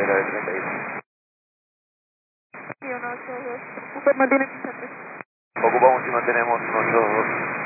bandera de 31. Sí, 182. Usted mantiene 53. Ocupamos y mantenemos 182.